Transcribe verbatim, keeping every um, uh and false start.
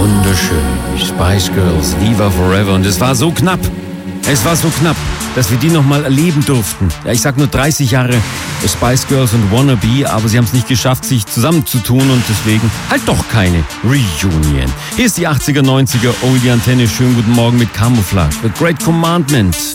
Wunderschön. Spice Girls, Viva Forever. Und es war so knapp. Es war so knapp, dass wir die nochmal erleben durften. Ja, ich sag nur dreißig Jahre Spice Girls und Wannabe, aber sie haben es nicht geschafft, sich zusammenzutun und deswegen halt doch keine Reunion. Hier ist die achtziger, neunziger Oldie Antenne. Schönen guten Morgen mit Camouflage. The Great Commandment.